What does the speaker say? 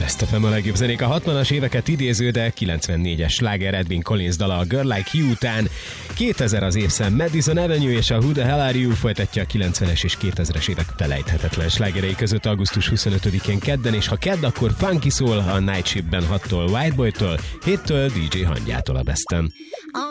Best of a legjobb zenék a 60-as éveket idéző, de 94-es sláger Edwin Collins dala a Girl Like You után. 2000 az évszám Madison Avenue és a Who the Hell Are You folytatja a 90-es és 2000-es évek felejthetetlen slágerei között augusztus 25-én kedden, és ha kedd, akkor Funky Soul a Night Shiftben 6-tól White Boy-tól, 7-től DJ Hangyától a Besten.